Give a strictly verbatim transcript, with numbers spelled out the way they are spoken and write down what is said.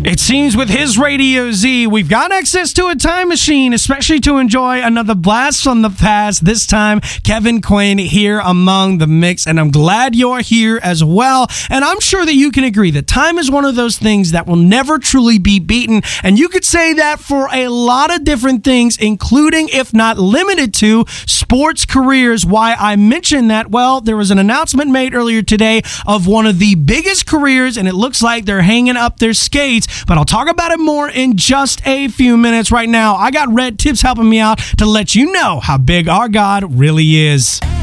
It seems with his Radio Z, we've got access to a time machine, especially to enjoy another blast from the past. This time, Kevin Quinn here among the mix, and I'm glad you're here as well. And I'm sure that you can agree that time is one of those things that will never truly be beaten. And you could say that for a lot of different things, including, if not limited to, sports careers. Why I mentioned that? Well, there was an announcement made earlier today of one of the biggest careers, and it looks like they're hanging up their skates. But I'll talk about it more in just a few minutes. Right now, I got Red Tips helping me out to let you know how big our God really is.